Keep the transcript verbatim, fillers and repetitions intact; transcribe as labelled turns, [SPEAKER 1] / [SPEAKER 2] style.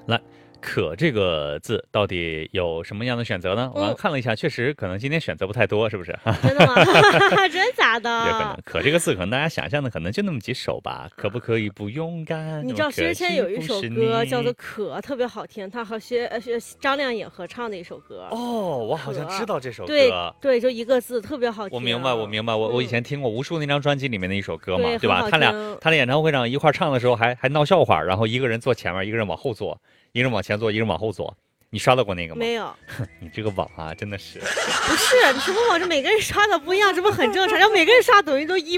[SPEAKER 1] 来，可这个字到底有什么样的选择呢？我们看了一下，确实可能今天选择不太多，是不是？
[SPEAKER 2] 真的吗？真假的？
[SPEAKER 1] 也可能，可这个字可能大家想象的可能就那么几首吧。可不可以不勇敢？
[SPEAKER 2] 你知道薛之谦有一首歌叫做《可》，特别好听，他和薛呃薛张靓颖合唱的一首歌。
[SPEAKER 1] 哦，我好像知道这首歌。
[SPEAKER 2] 对对，就一个字，特别好听。
[SPEAKER 1] 我明白，我明白，我、嗯、我以前听过无数那张专辑里面的一首歌嘛，
[SPEAKER 2] 对,
[SPEAKER 1] 对吧？他俩他俩演唱会上一块唱的时候还还闹笑话，然后一个人坐前面，一个人往后坐，一个人往前坐，一个人往后坐。你刷到过那个吗？
[SPEAKER 2] 没有。
[SPEAKER 1] 你这个网啊，真的是。
[SPEAKER 2] 不是，你什么网？这每个人刷的不一样，这不很正常？让每个人刷抖音都一。